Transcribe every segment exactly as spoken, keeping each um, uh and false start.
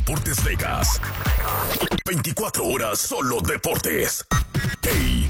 Deportes Vegas. veinticuatro horas solo deportes. A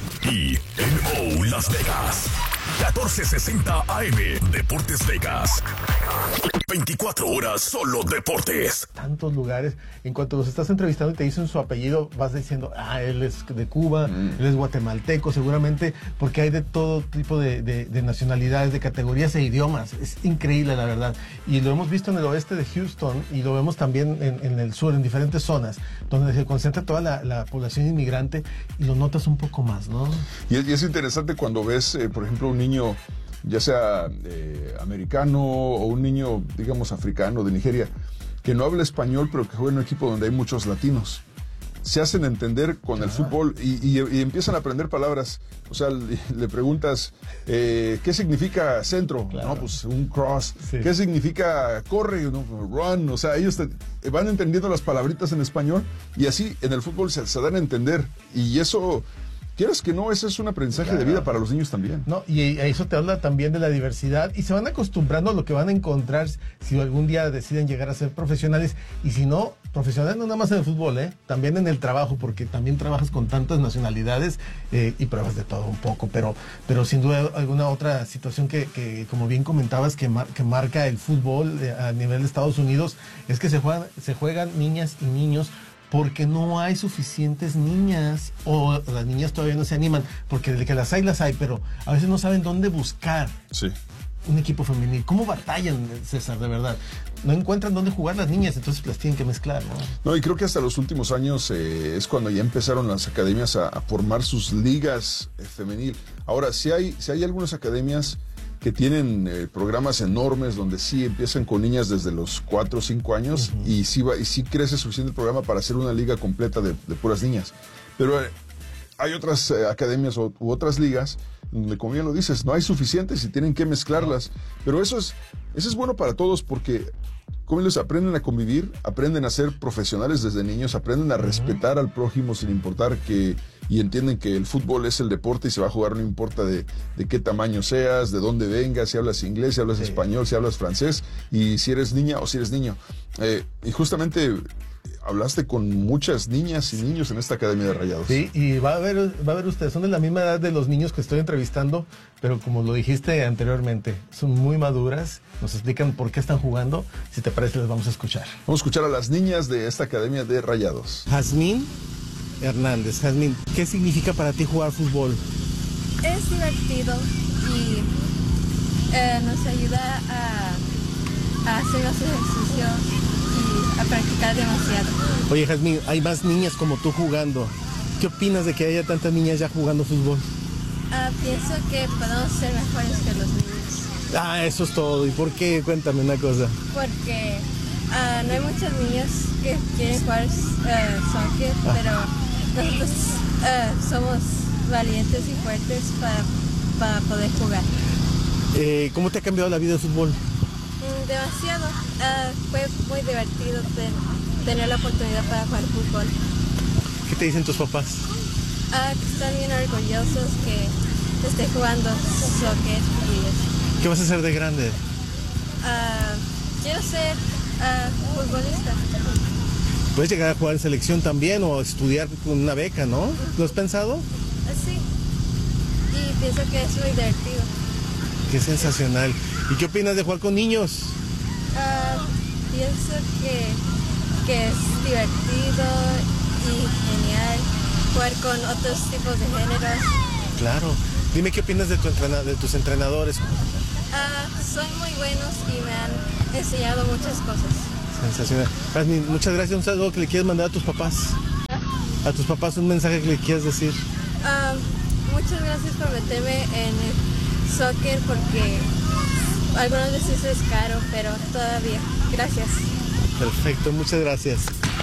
E N O Las Vegas. catorce sesenta A M Deportes Vegas. veinticuatro horas solo deportes. Tantos lugares. En cuanto los estás entrevistando y te dicen su apellido, vas diciendo, ah, él es de Cuba, mm. él es guatemalteco, seguramente, porque hay de todo tipo de, de, de nacionalidades, de categorías e idiomas. Es increíble, la verdad. Y lo hemos visto en el oeste de Houston y lo vemos también en, en el sur, en diferentes zonas, donde se concentra toda la, la población inmigrante y lo notas un poco más, ¿no? Y es, y es interesante cuando ves, eh, por ejemplo, un niño, ya sea eh, americano o un niño, digamos, africano de Nigeria, que no habla español, pero que juega en un equipo donde hay muchos latinos. Se hacen entender con el fútbol y, y, y empiezan a aprender palabras. O sea, le, le preguntas, eh, ¿qué significa centro? Claro. No, pues un cross. Sí. ¿Qué significa corre? No, run. O sea, ellos te, van entendiendo las palabritas en español y así en el fútbol se, se dan a entender. Y eso... Quieres que no, ese es un aprendizaje claro. de vida para los niños también. No, y eso te habla también de la diversidad y se van acostumbrando a lo que van a encontrar si algún día deciden llegar a ser profesionales y si no, profesionales no nada más en el fútbol, ¿eh? También en el trabajo, porque también trabajas con tantas nacionalidades eh, y pruebas de todo un poco, pero, pero sin duda alguna otra situación que, que como bien comentabas, que, mar, que marca el fútbol eh, a nivel de Estados Unidos, es que se juegan, se juegan niñas y niños porque no hay suficientes niñas o las niñas todavía no se animan, porque de que las hay, las hay, pero a veces no saben dónde buscar sí. un equipo femenil. ¿Cómo batallan, César, de verdad? No encuentran dónde jugar las niñas, entonces las tienen que mezclar, ¿no? No, y creo que hasta los últimos años eh, es cuando ya empezaron las academias a, a formar sus ligas eh, femenil. Ahora, si hay, si hay algunas academias que tienen eh, programas enormes donde sí empiezan con niñas desde los cuatro o cinco años uh-huh. y, sí va, y sí crece suficiente el programa para hacer una liga completa de, de puras niñas. Pero eh, hay otras eh, academias u, u otras ligas donde, como bien lo dices, no hay suficientes y tienen que mezclarlas. Pero eso es, eso es bueno para todos porque, como ellos aprenden a convivir, aprenden a ser profesionales desde niños, aprenden a uh-huh. respetar al prójimo sin importar que... y entienden que el fútbol es el deporte y se va a jugar no importa de, de qué tamaño seas, de dónde vengas, si hablas inglés, si hablas sí. español, si hablas francés, y si eres niña o si eres niño. Eh, y justamente hablaste con muchas niñas y niños en esta Academia de Rayados. Sí, y va a ver, va a ver ustedes, son de la misma edad de los niños que estoy entrevistando, pero como lo dijiste anteriormente, son muy maduras, nos explican por qué están jugando. Si te parece, les vamos a escuchar. Vamos a escuchar a las niñas de esta Academia de Rayados. Jazmín Hernández. Jazmín, ¿qué significa para ti jugar fútbol? Es divertido y eh, nos ayuda a, a hacer los ejercicios y a practicar demasiado. Oye, Jazmín, hay más niñas como tú jugando. ¿Qué opinas de que haya tantas niñas ya jugando fútbol? Uh, pienso que podemos ser mejores que los niños. Ah, eso es todo. ¿Y por qué? Cuéntame una cosa. Porque uh, no hay muchas niñas que quieren jugar uh, soccer, ah. pero nosotros uh, somos valientes y fuertes para, para poder jugar. Eh, ¿Cómo te ha cambiado la vida el fútbol? Mm, demasiado. Uh, fue muy divertido ten, tener la oportunidad para jugar fútbol. ¿Qué te dicen tus papás? Uh, que están bien orgullosos que esté jugando soccer. Y, ¿qué vas a hacer de grande? Uh, quiero ser uh, futbolista. Puedes llegar a jugar en selección también o estudiar con una beca, ¿no? ¿Lo has pensado? Sí. Y pienso que es muy divertido. Qué sensacional. ¿Y qué opinas de jugar con niños? Uh, pienso que, que es divertido y genial jugar con otros tipos de géneros. Claro. Dime qué opinas de, tu entrena de tus entrenadores. Uh, son muy buenos y me han enseñado muchas cosas. Sensacional. Jazmín, muchas gracias. ¿Un saludo que le quieres mandar a tus papás? ¿Ah? A tus papás un mensaje que le quieras decir. Um, muchas gracias por meterme en el soccer porque algunas veces es caro, pero todavía. Gracias. Perfecto, muchas gracias.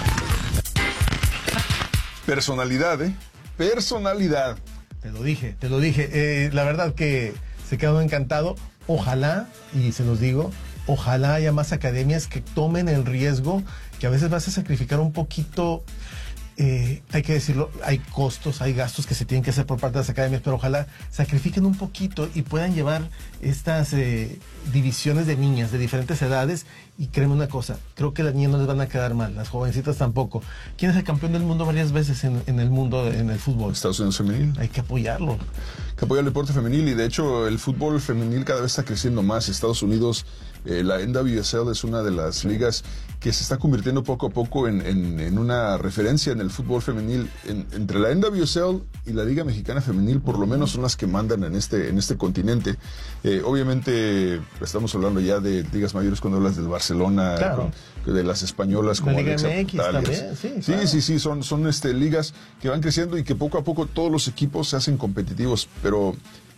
Personalidad, ¿eh? Personalidad. Te lo dije, te lo dije. Eh, la verdad que se quedó encantado. Ojalá, y se los digo, ojalá haya más academias que tomen el riesgo, que a veces vas a sacrificar un poquito eh, hay que decirlo, hay costos, hay gastos que se tienen que hacer por parte de las academias, pero ojalá sacrifiquen un poquito y puedan llevar estas eh, divisiones de niñas de diferentes edades. Y créeme una cosa, creo que las niñas no les van a quedar mal, las jovencitas tampoco. ¿Quién es el campeón del mundo varias veces en, en el mundo, en el fútbol? Estados Unidos femenil. Hay que apoyarlo. Hay que apoyar el deporte femenil, y de hecho el fútbol femenil cada vez está creciendo más. Estados Unidos, eh, la N W S L es una de las ligas que se está convirtiendo poco a poco en, en, en una referencia en el fútbol femenil. En, entre la N W S L y la Liga Mexicana Femenil, por lo menos son las que mandan en este, en este continente. Eh, obviamente estamos hablando ya de ligas mayores cuando hablas del Barcelona, claro, con, de las españolas como la Liga Alexa M X Portales. también, sí, sí, claro. sí, sí, son, son este, ligas que van creciendo y que poco a poco todos los equipos se hacen competitivos, pero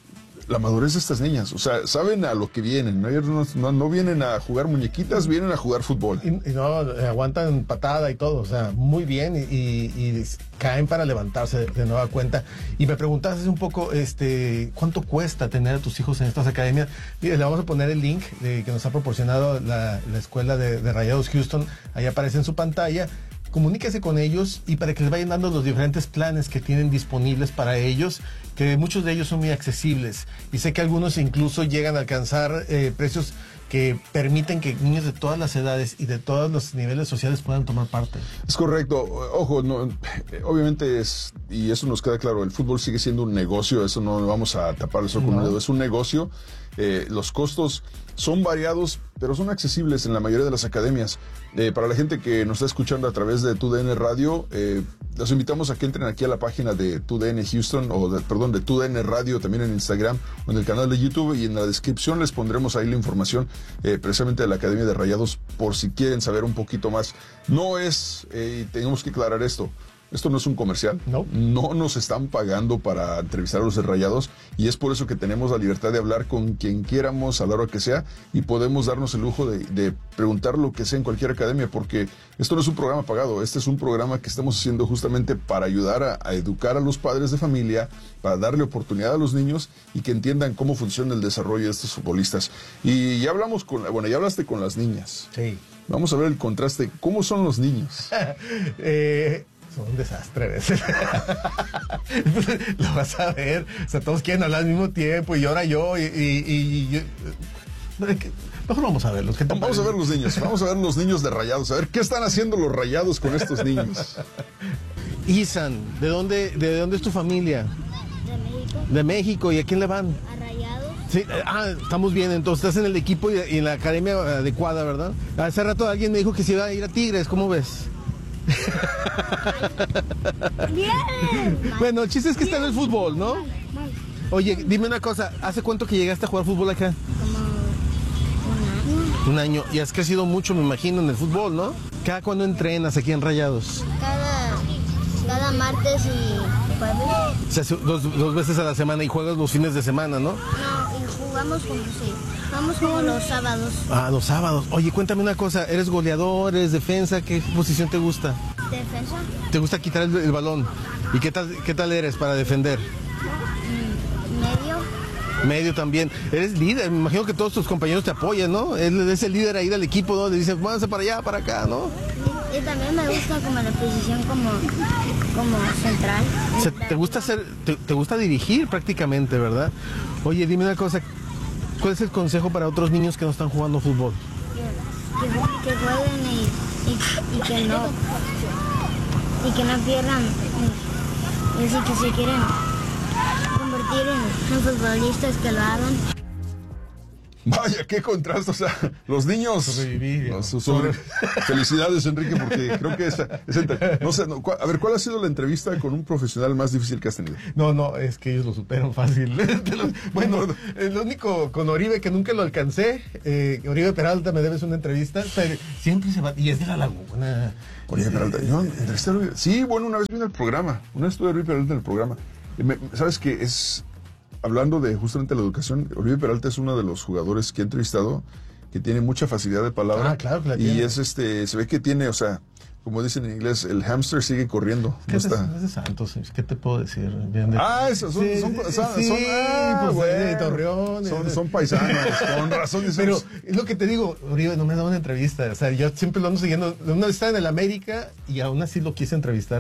la madurez de estas niñas, o sea, saben a lo que vienen, no, no, no vienen a jugar muñequitas, vienen a jugar fútbol. Y, y no, aguantan patada y todo, o sea, muy bien, y, y, y caen para levantarse de, de nueva cuenta. Y me preguntaste hace un poco, este, ¿cuánto cuesta tener a tus hijos en estas academias? Mire, le vamos a poner el link de, que nos ha proporcionado la, la escuela de, de Rayados Houston, ahí aparece en su pantalla. Comuníquese con ellos y para que les vayan dando los diferentes planes que tienen disponibles para ellos, que muchos de ellos son muy accesibles. Y sé que algunos incluso llegan a alcanzar eh, precios que permiten que niños de todas las edades y de todos los niveles sociales puedan tomar parte. Es correcto. Ojo, no, obviamente es, y eso nos queda claro, el fútbol sigue siendo un negocio, eso no lo vamos a tapar el sol con un dedo, es un negocio. Eh, los costos son variados, pero son accesibles en la mayoría de las academias. Eh, para la gente que nos está escuchando a través de Tu D N Radio, eh, los invitamos a que entren aquí a la página de Tu D N Houston, o de, perdón, de Tu D N Radio, también en Instagram o en el canal de YouTube, y en la descripción les pondremos ahí la información eh, precisamente de la Academia de Rayados, por si quieren saber un poquito más. No es, eh, y tenemos que aclarar esto, esto no es un comercial, no. no nos están pagando para entrevistar a los de Rayados, y es por eso que tenemos la libertad de hablar con quien quieramos a la hora que sea, y podemos darnos el lujo de, de preguntar lo que sea en cualquier academia, porque esto no es un programa pagado, este es un programa que estamos haciendo justamente para ayudar a, a educar a los padres de familia, para darle oportunidad a los niños y que entiendan cómo funciona el desarrollo de estos futbolistas. Y ya hablamos con, bueno, ya hablaste con las niñas. Sí. Vamos a ver el contraste. ¿Cómo son los niños? eh... Son un desastre a veces. Lo vas a ver. O sea, todos quieren hablar al mismo tiempo y ahora yo y, y, y yo. Mejor vamos a verlos. Vamos parece? a ver los niños. Vamos a ver los niños de Rayados. A ver qué están haciendo los Rayados con estos niños. Isan, ¿de dónde, de dónde es tu familia? De México. De México. ¿Y a quién le van? A Rayados. Sí, ah, estamos bien. Entonces estás en el equipo y, y en la academia adecuada, ¿verdad? Hace rato alguien me dijo que se iba a ir a Tigres. ¿Cómo ves? Bien. Bueno, el chiste es que está en el fútbol, ¿no? Oye, dime una cosa, ¿hace cuánto que llegaste a jugar fútbol acá? Como un año. Un año. Y has crecido mucho, me imagino, en el fútbol, ¿no? ¿Cada cuándo entrenas aquí en Rayados? Cada, cada martes y jueves. O sea, dos, dos veces a la semana y juegas los fines de semana, ¿no? No, y jugamos como sí. Vamos como los sábados. Ah, los sábados. Oye, cuéntame una cosa, ¿eres goleador, eres defensa? ¿Qué posición te gusta? Defensa. ¿Te gusta quitar el, el balón? ¿Y qué tal, qué tal eres para defender? Medio. Medio también. Eres líder, me imagino que todos tus compañeros te apoyan, ¿no? Él es el líder ahí del equipo, ¿no? Le dicen, váyanse para allá, para acá, ¿no? Y, y también me gusta como la posición como, como central. O sea, te gusta hacer, te, te gusta dirigir prácticamente, ¿verdad? Oye, dime una cosa, ¿cuál es el consejo para otros niños que no están jugando fútbol? Que, que, que jueguen y, y, y que no y que no pierdan. Y, y así que si quieren convertir en, en futbolistas, que lo hagan. Vaya, qué contraste, o sea, los niños... Sobrevivir. No, so- sobre- Felicidades, Enrique, porque creo que esa, esa entre- no sé, no, cu- a ver, ¿cuál ha sido la entrevista con un profesional más difícil que has tenido? No, no, es que ellos lo superan fácil. Bueno, el único con Oribe que nunca lo alcancé, eh, Oribe Peralta, me debes una entrevista, pero siempre se va, y es de La Laguna. Oye, Peralta, yo entrevisté a Oribe. Sí, bueno, una vez vino al programa, una vez estuve a Oribe Peralta en el programa. Y me- ¿Sabes qué? Es... Hablando de justamente la educación, Oribe Peralta es uno de los jugadores que he entrevistado que tiene mucha facilidad de palabra. Ah, claro que la y tiene. es este, se ve que tiene, o sea, como dicen en inglés, el hámster sigue corriendo. ¿Qué No es, de, está. es de Santos? ¿Qué te puedo decir? Bien de- Ah, esos son, Sí, son, sí, son, sí, son- ah, pues, bueno. de Torreón. Son, eh, son paisanos, con razón. Pero Pero, es lo que te digo, Oribe no me ha dado una entrevista. O sea, yo siempre lo ando siguiendo. Una vez estaba en el América y aún así lo quise entrevistar.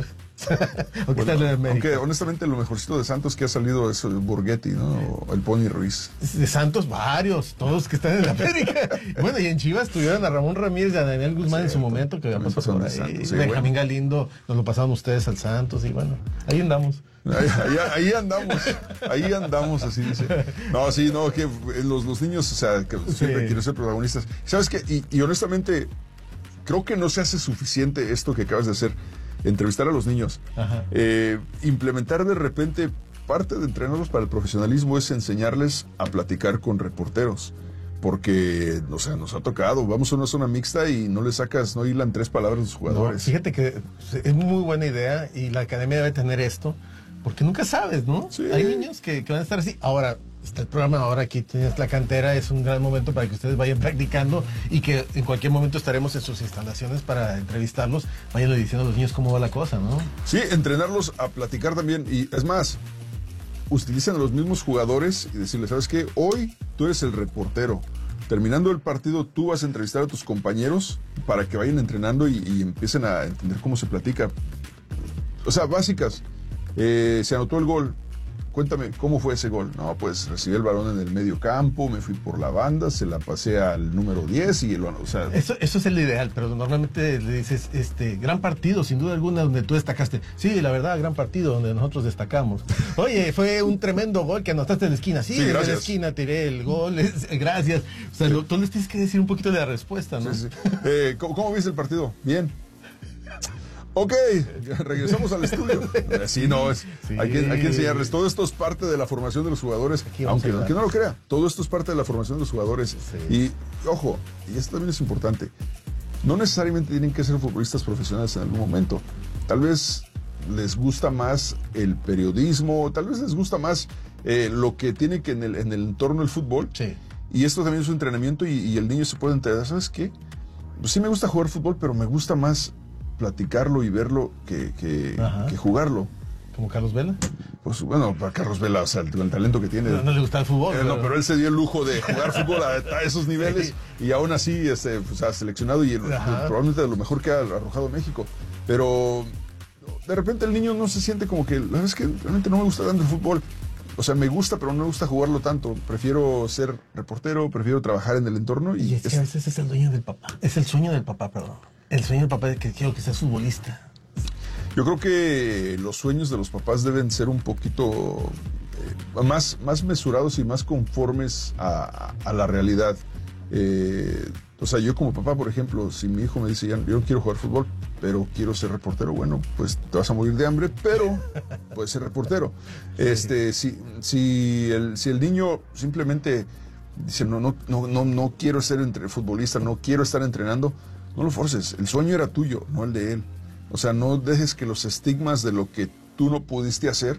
Aunque, bueno, está aunque honestamente lo mejorcito de Santos que ha salido es el Borghetti, ¿no? O el Pony Ruiz. De Santos varios, todos que están en la América. Bueno, y en Chivas tuvieron a Ramón Ramírez y a Daniel Guzmán sí, en su momento, que había pasado por ahí. Santos, sí, Benjamín bueno. Galindo, nos lo pasaron ustedes al Santos y bueno, ahí andamos. Ahí, ahí, ahí andamos, ahí andamos, así dice. No, sí, no, que los, los niños, o sea, que siempre sí. quieren ser protagonistas. ¿Sabes qué? Y, y honestamente, creo que no se hace suficiente esto que acabas de hacer, entrevistar a los niños. Eh, implementar de repente, parte de entrenarlos para el profesionalismo es enseñarles a platicar con reporteros. Porque, o sea, nos ha tocado, vamos a una zona mixta y no le sacas, no hilan tres palabras a los jugadores. No, fíjate que es muy buena idea y la academia debe tener esto. Porque nunca sabes, ¿no? Sí. Hay niños que, que van a estar así. Ahora, está el programa, ahora aquí tienes la cantera, es un gran momento para que ustedes vayan practicando y que en cualquier momento estaremos en sus instalaciones para entrevistarlos. Vayan diciendo a los niños cómo va la cosa, ¿no? Sí, entrenarlos a platicar también. Y es más, utilicen a los mismos jugadores y decirles, ¿sabes qué? Hoy tú eres el reportero. Terminando el partido, tú vas a entrevistar a tus compañeros para que vayan entrenando y, y empiecen a entender cómo se platica. O sea, básicas. Eh, se anotó el gol. Cuéntame, ¿cómo fue ese gol? No, pues recibí el balón en el medio campo, me fui por la banda, se la pasé al número diez y lo, o sea... Eso, eso es el ideal, pero normalmente le dices, este, gran partido, sin duda alguna, donde tú destacaste. Sí, la verdad, gran partido, donde nosotros destacamos. Oye, fue un tremendo gol que anotaste en la esquina. Sí, sí, en la esquina tiré el gol, es, gracias. O sea, sí. lo, tú les tienes que decir un poquito de la respuesta, ¿no? Sí, sí. Eh, ¿cómo, ¿Cómo viste el partido? Bien. Ok, regresamos al estudio. Sí, no, es, sí. hay, que, hay que enseñarles. Todo esto es parte de la formación de los jugadores, aunque, aunque no lo crea. Todo esto es parte de la formación de los jugadores. Sí. Y, ojo, y esto también es importante, no necesariamente tienen que ser futbolistas profesionales en algún momento. Tal vez les gusta más el periodismo, tal vez les gusta más eh, lo que tiene que en el, en el entorno del fútbol. Sí. Y esto también es un entrenamiento y, y el niño se puede enterar. ¿Sabes qué? Pues sí me gusta jugar fútbol, pero me gusta más platicarlo y verlo que, que, que jugarlo. ¿Como Carlos Vela? Pues bueno, para Carlos Vela, o sea, el, el talento que tiene. No, no le gusta el fútbol. Eh, pero... No, pero él se dio el lujo de jugar fútbol a, a esos niveles sí. y aún así este, pues, ha seleccionado y el, probablemente de lo mejor que ha arrojado México. Pero de repente el niño no se siente como que, la verdad es que realmente no me gusta tanto el fútbol. O sea, me gusta, pero no me gusta jugarlo tanto. Prefiero ser reportero, prefiero trabajar en el entorno. Y, y es, es que a veces es el dueño del papá. Es el sueño del papá, perdón. El sueño del papá es que quiero que seas futbolista. Yo creo que los sueños de los papás deben ser un poquito eh, más, más mesurados y más conformes a, a, a la realidad. Eh, o sea, yo como papá, por ejemplo, si mi hijo me dice, yo no quiero jugar fútbol, pero quiero ser reportero, bueno, pues te vas a morir de hambre, pero puedes ser reportero. Sí. Este, si, si, el, si el niño simplemente dice, no, no, no, no, no quiero ser entre futbolista, no quiero estar entrenando, no lo forces, el sueño era tuyo, no el de él. O sea, no dejes que los estigmas de lo que tú no pudiste hacer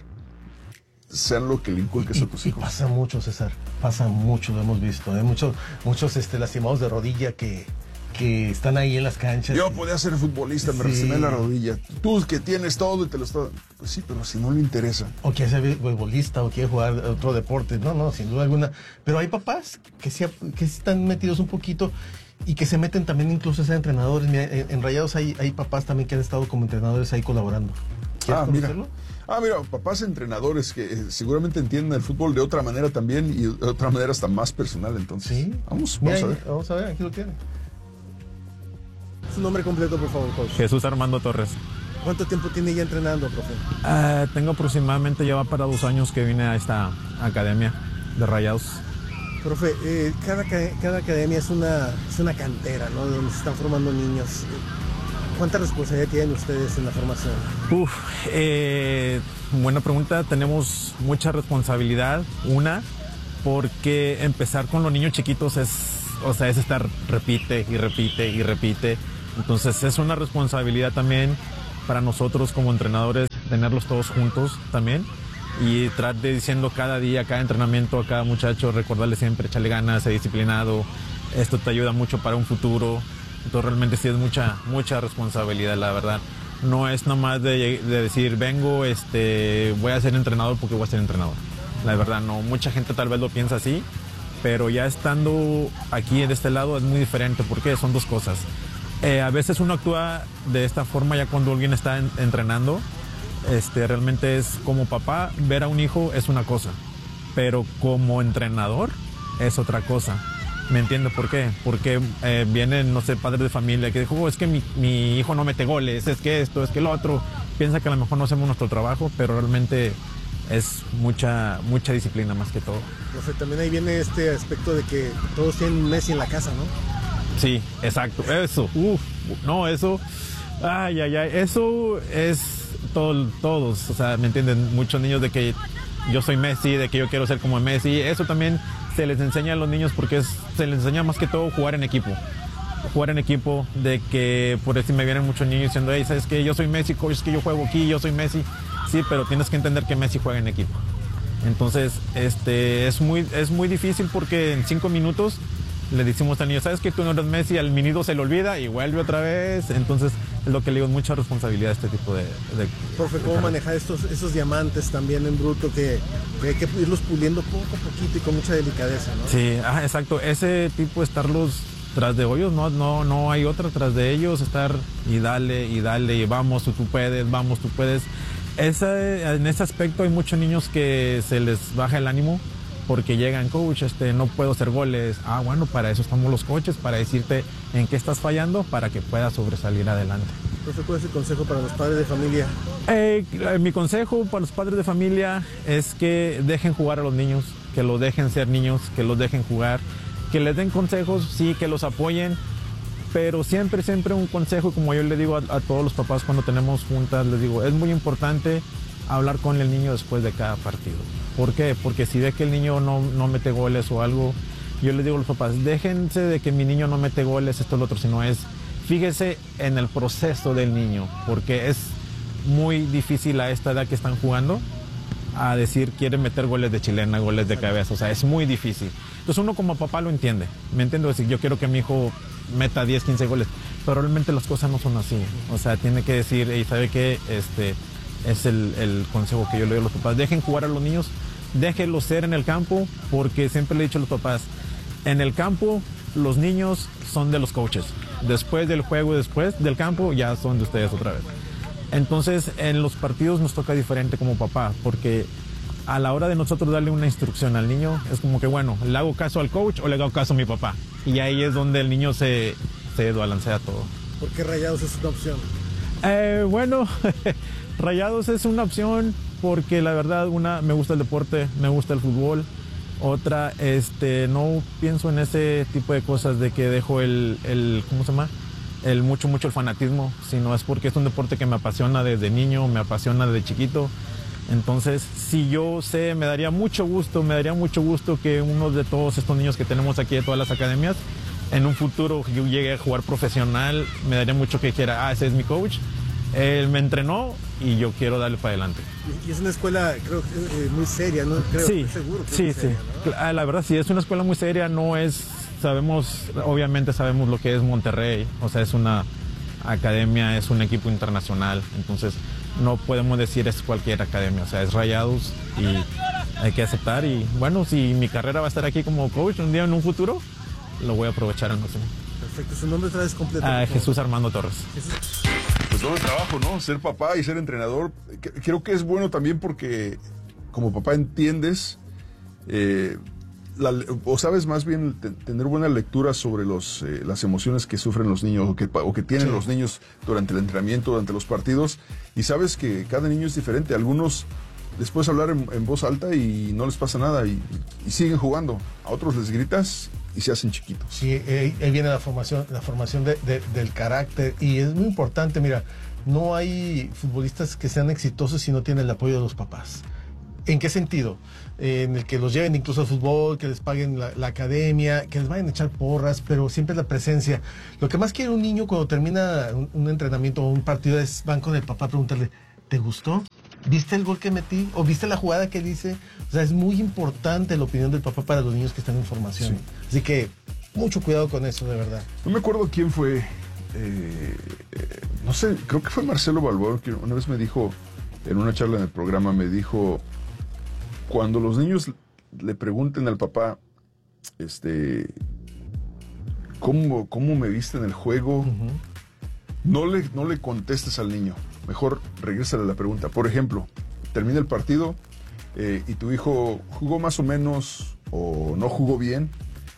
sean lo que le inculques y, a tus hijos. Y pasa mucho, César, pasa mucho, lo hemos visto. Hay muchos, muchos este, lastimados de rodilla que, que están ahí en las canchas. Yo podía ser futbolista, me sí. lastimé la rodilla. Tú que tienes todo y te lo estás... Pues sí, pero si no le interesa. O quiere ser futbolista o quiere jugar otro deporte. No, no, sin duda alguna. Pero hay papás que, sí, que están metidos un poquito... Y que se meten también incluso a ser entrenadores. Mira, en, en Rayados hay, hay papás también que han estado como entrenadores ahí colaborando. Ah, mira. Ah, mira, papás entrenadores que eh, seguramente entienden el fútbol de otra manera también y de otra manera hasta más personal, entonces. Sí. Vamos, vamos mira, a ver. Vamos a ver, aquí lo tiene. Su nombre completo, por favor, coach. Jesús Armando Torres. ¿Cuánto tiempo tiene ya entrenando, profe? Uh, tengo aproximadamente, ya va para dos años que vine a esta academia de Rayados. Profe, eh, cada, cada academia es una, es una cantera, ¿no? Donde se están formando niños. ¿Cuánta responsabilidad tienen ustedes en la formación? Uf, eh, buena pregunta. Tenemos mucha responsabilidad. Una, porque empezar con los niños chiquitos es, o sea, es estar repite y repite y repite. Entonces es una responsabilidad también para nosotros como entrenadores tenerlos todos juntos también. Y tratar de diciendo cada día, cada entrenamiento, a cada muchacho, recordarle siempre, echarle ganas, ser disciplinado. Esto te ayuda mucho para un futuro. Entonces realmente sí es mucha, mucha responsabilidad, la verdad. No es nomás de, de decir, vengo, este, voy a ser entrenador porque voy a ser entrenador. La verdad, no. Mucha gente tal vez lo piensa así, pero ya estando aquí de este lado es muy diferente porque son dos cosas. Eh, a veces uno actúa de esta forma ya cuando alguien está en, entrenando, Este, realmente es como papá, ver a un hijo es una cosa, pero como entrenador es otra cosa. ¿Me entiende por qué? Porque eh, vienen, no sé, padres de familia que dicen, oh, es que mi, mi hijo no mete goles, es que esto, es que lo otro. Piensa que a lo mejor no hacemos nuestro trabajo, pero realmente es mucha, mucha disciplina más que todo. Profe, también ahí viene este aspecto de que todos tienen Messi en la casa, ¿no? Sí, exacto, eso, uf, no, eso, ay, ay, ay, eso es todo, todos, o sea, ¿me entienden? Muchos niños de que yo soy Messi, de que yo quiero ser como Messi, eso también se les enseña a los niños porque es, se les enseña más que todo jugar en equipo. Jugar en equipo, de que por eso me vienen muchos niños diciendo, hey, ¿sabes qué? Yo soy Messi, coach, es que yo juego aquí, yo soy Messi. Sí, pero tienes que entender que Messi juega en equipo. Entonces, este, es muy, es muy difícil porque en cinco minutos le decimos al niño, ¿sabes que tú no eres Messi? Al minuto se le olvida y vuelve otra vez. Entonces, es lo que le digo, mucha responsabilidad a este tipo de... de Profe, ¿cómo de manejar estos, esos diamantes también en bruto que, que hay que irlos puliendo poco a poquito y con mucha delicadeza, ¿no? Sí, ah, exacto. Ese tipo, estarlos tras de hoyos, no, no, no hay otra tras de ellos, estar y dale, y dale, y vamos, tú puedes, vamos, tú puedes. Esa, en ese aspecto hay muchos niños que se les baja el ánimo porque llegan, coach, este, no puedo hacer goles. Ah, bueno, para eso estamos los coaches, para decirte en qué estás fallando para que puedas sobresalir adelante. Profe, ¿cuál es el consejo para los padres de familia? Eh, mi consejo para los padres de familia es que dejen jugar a los niños, que los dejen ser niños, que los dejen jugar, que les den consejos, sí, que los apoyen, pero siempre, siempre un consejo, como yo le digo a, a todos los papás cuando tenemos juntas, les digo, es muy importante hablar con el niño después de cada partido. ¿Por qué? Porque si ve que el niño no, no mete goles o algo, yo les digo a los papás, déjense de que mi niño no mete goles, esto, lo otro, sino es, fíjese en el proceso del niño, porque es muy difícil a esta edad que están jugando a decir quiere meter goles de chilena, goles de cabeza, o sea, es muy difícil. Entonces uno como papá lo entiende, me entiendo, decir, yo quiero que mi hijo meta diez, quince goles, pero realmente las cosas no son así, o sea, tiene que decir, y sabe que este es el, el consejo que yo le doy a los papás, dejen jugar a los niños, déjenlos ser en el campo, porque siempre le he dicho a los papás, en el campo los niños son de los coaches, después del juego, después del campo, ya son de ustedes otra vez. Entonces, en los partidos nos toca diferente como papá, porque a la hora de nosotros darle una instrucción al niño, es como que, bueno, ¿le hago caso al coach o le hago caso a mi papá? Y ahí es donde el niño se, se balancea todo. ¿Por qué Rayados es una opción? Eh, bueno, Rayados es una opción porque la verdad, una, me gusta el deporte, me gusta el fútbol. Otra, este, no pienso en ese tipo de cosas de que dejo el, el ¿cómo se llama? El mucho, mucho el fanatismo, sino es porque es un deporte que me apasiona desde niño, me apasiona desde chiquito. Entonces, si yo sé, me daría mucho gusto, me daría mucho gusto que uno de todos estos niños que tenemos aquí de todas las academias, en un futuro yo llegue a jugar profesional, me daría mucho que quiera, ah, ese es mi coach, él me entrenó y yo quiero darle para adelante. Y es una escuela, creo, eh, muy seria, ¿no? Creo, sí, estoy seguro que sí, es muy seria, sí. ¿no? La verdad, sí, es una escuela muy seria, no es, sabemos, obviamente sabemos lo que es Monterrey, o sea, es una academia, es un equipo internacional, entonces no podemos decir es cualquier academia, o sea, es Rayados y hay que aceptar y bueno, si mi carrera va a estar aquí como coach un día en un futuro, lo voy a aprovechar al máximo. Perfecto, su nombre otra vez completo. Ah, Jesús Armando Torres. Jesús. Pues todo el trabajo, ¿no? Ser papá y ser entrenador, creo que es bueno también porque como papá entiendes eh, la, o sabes más bien te, tener buena lectura sobre los, eh, las emociones que sufren los niños o que, o que tienen sí. los niños durante el entrenamiento, durante los partidos, y sabes que cada niño es diferente. Algunos les puedes hablar en, en voz alta y no les pasa nada y, y siguen jugando. A otros les gritas y se hacen chiquitos. Sí, ahí, ahí viene la formación, la formación de, de, del carácter, y es muy importante. Mira, no hay futbolistas que sean exitosos si no tienen el apoyo de los papás. ¿En qué sentido? Eh, en el que los lleven incluso al fútbol, que les paguen la, la academia, que les vayan a echar porras, pero siempre la presencia. Lo que más quiere un niño cuando termina un, un entrenamiento o un partido es van con el papá a preguntarle, ¿te gustó? ¿Viste el gol que metí? ¿O viste la jugada que hice? O sea, es muy importante la opinión del papá para los niños que están en formación. Sí. Así que mucho cuidado con eso, de verdad. No me acuerdo quién fue, eh, eh, no sé, creo que fue Marcelo Balboa, que una vez me dijo, en una charla en el programa, me dijo, cuando los niños le pregunten al papá, este, ¿cómo, cómo me viste en el juego? Uh-huh. No le, no le contestes al niño. Mejor regrésale la pregunta. Por ejemplo, termina el partido eh, y tu hijo jugó más o menos o no jugó bien.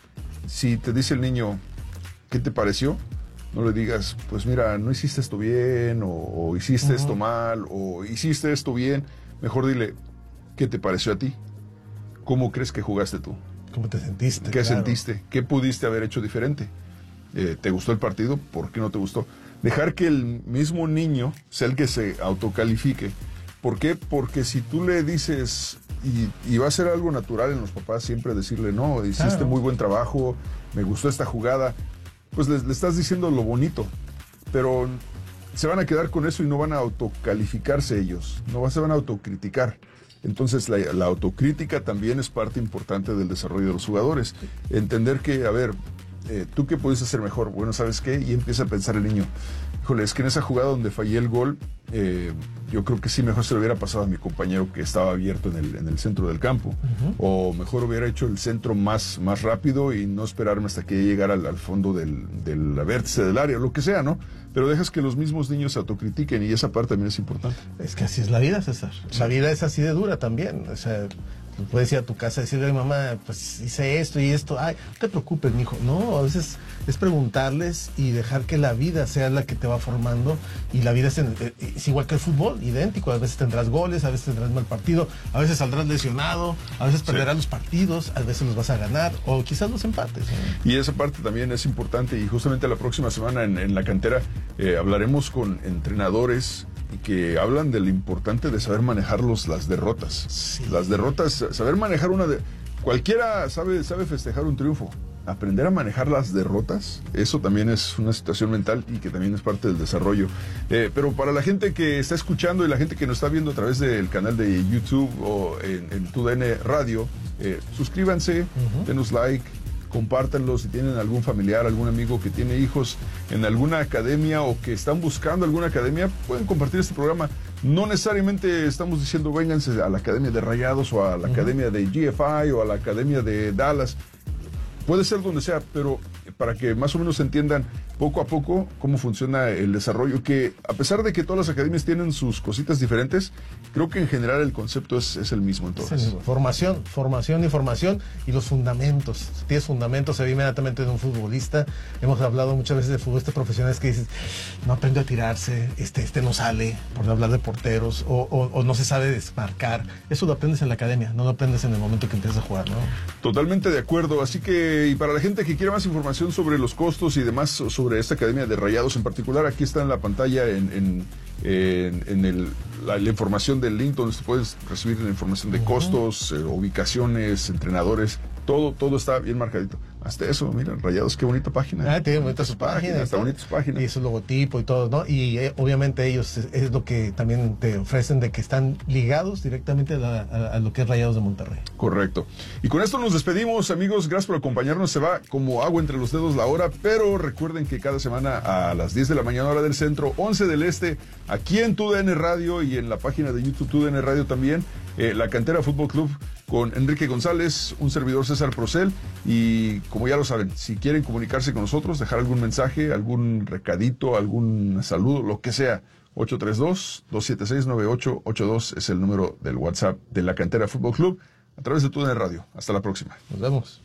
Si te dice el niño, ¿qué te pareció? No le digas, pues mira, no hiciste esto bien, o, o hiciste uh-huh. esto mal, o hiciste esto bien. Mejor dile, ¿qué te pareció a ti? ¿Cómo crees que jugaste tú? ¿Cómo te sentiste? ¿Qué claro. sentiste? ¿Qué pudiste haber hecho diferente? Eh, ¿Te gustó el partido? ¿Por qué no te gustó? Dejar que el mismo niño sea el que se autocalifique. ¿Por qué? Porque si tú le dices, y, y va a ser algo natural en los papás siempre decirle, no, hiciste claro. muy buen trabajo, me gustó esta jugada, pues le, le estás diciendo lo bonito, pero se van a quedar con eso y no van a autocalificarse ellos, no se van a autocriticar. Entonces la, la autocrítica también es parte importante del desarrollo de los jugadores. Entender que, a ver, eh, ¿tú qué pudiste hacer mejor? Bueno, ¿sabes qué? Y empieza a pensar el niño, híjole, es que en esa jugada donde fallé el gol, eh, yo creo que sí, mejor se lo hubiera pasado a mi compañero que estaba abierto en el, en el centro del campo. Uh-huh. O mejor hubiera hecho el centro más, más rápido y no esperarme hasta que llegara al, al fondo del, del vértice del área, lo que sea, ¿no? Pero dejas que los mismos niños se autocritiquen y esa parte también es importante. Es que así es la vida, César. Sí. La vida es así de dura también. O sea, puedes ir a tu casa y decirle a mi mamá, pues hice esto y esto. Ay, no te preocupes, mijo. No, a veces es preguntarles y dejar que la vida sea la que te va formando. Y la vida es, en, es igual que el fútbol, idéntico. A veces tendrás goles, a veces tendrás mal partido, a veces saldrás lesionado, a veces perderás sí. los partidos, a veces los vas a ganar o quizás los empates. ¿no? Y esa parte también es importante y justamente la próxima semana en, en La Cantera eh, hablaremos con entrenadores y que hablan de lo importante de saber manejar los, las derrotas. Sí. Las derrotas, saber manejar una de... Cualquiera sabe, sabe festejar un triunfo. Aprender a manejar las derrotas, eso también es una situación mental y que también es parte del desarrollo. Eh, pero para la gente que está escuchando y la gente que nos está viendo a través del canal de YouTube o en, en Tu D N Radio, eh, suscríbanse, uh-huh. denos like, compártanlo si tienen algún familiar, algún amigo que tiene hijos en alguna academia o que están buscando alguna academia, pueden compartir este programa. No necesariamente estamos diciendo vénganse a la Academia de Rayados o a la uh-huh. Academia de G F I o a la Academia de Dallas. Puede ser donde sea, pero para que más o menos entiendan poco a poco cómo funciona el desarrollo, que a pesar de que todas las academias tienen sus cositas diferentes, creo que en general el concepto es, es el mismo en todas. Es el mismo. Formación, formación y formación y los fundamentos. Si tienes fundamentos, se ve inmediatamente de un futbolista. Hemos hablado muchas veces de futbolistas profesionales que dices, no aprende a tirarse, este, este no sale, por hablar de porteros, o, o, o no se sabe desmarcar. Eso lo aprendes en la academia, no lo aprendes en el momento que empiezas a jugar, ¿no? Totalmente de acuerdo. Así que, y para la gente que quiere más información sobre los costos y demás, sobre esta Academia de Rayados en particular, aquí está en la pantalla en, en, en, en el, la, la información del link donde se puedes recibir la información de uh-huh. costos, eh, ubicaciones, entrenadores, todo, todo está bien marcadito. Hasta eso, mira, Rayados, qué bonita página. Ah, tiene bonitas sus páginas. Está bonita su página. Y su logotipo y todo, ¿no? Y eh, obviamente ellos es, es lo que también te ofrecen de que están ligados directamente a, la, a, a lo que es Rayados de Monterrey. Correcto. Y con esto nos despedimos, amigos. Gracias por acompañarnos. Se va como agua entre los dedos la hora, pero recuerden que cada semana a las diez de la mañana, hora del centro, once del este, aquí en Tu D N Radio y en la página de YouTube Tu D N Radio también, eh, La Cantera Fútbol Club con Enrique González, un servidor César Procel, y como ya lo saben, si quieren comunicarse con nosotros, dejar algún mensaje, algún recadito, algún saludo, lo que sea, ocho tres dos, dos siete seis, nueve ocho ocho dos es el número del WhatsApp de La Cantera Fútbol Club a través de Tu D N Radio. Hasta la próxima. Nos vemos.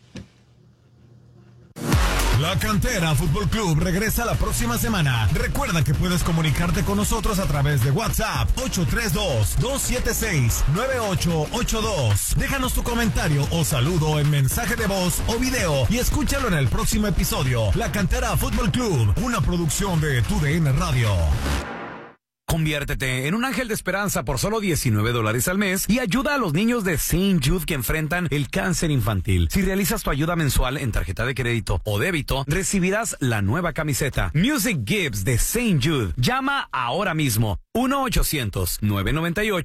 La Cantera Fútbol Club regresa la próxima semana. Recuerda que puedes comunicarte con nosotros a través de WhatsApp ocho tres dos, dos siete seis, nueve ocho ocho dos. Déjanos tu comentario o saludo en mensaje de voz o video y escúchalo en el próximo episodio. La Cantera Fútbol Club, una producción de Tu D N Radio. Conviértete en un ángel de esperanza por solo diecinueve dólares al mes y ayuda a los niños de Saint Jude que enfrentan el cáncer infantil. Si realizas tu ayuda mensual en tarjeta de crédito o débito, recibirás la nueva camiseta Music Gives de Saint Jude. Llama ahora mismo uno ochocientos, nueve noventa y ocho